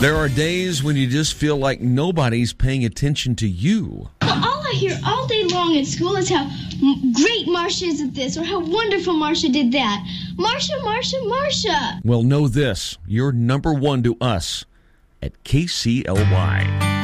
There are days when you just feel like nobody's paying attention to you. Well, all I hear all day long at school is how great Marcia is at this or how wonderful Marcia did that. Marcia, Marcia, Marcia. Well, know this. You're number one to us at KCLY.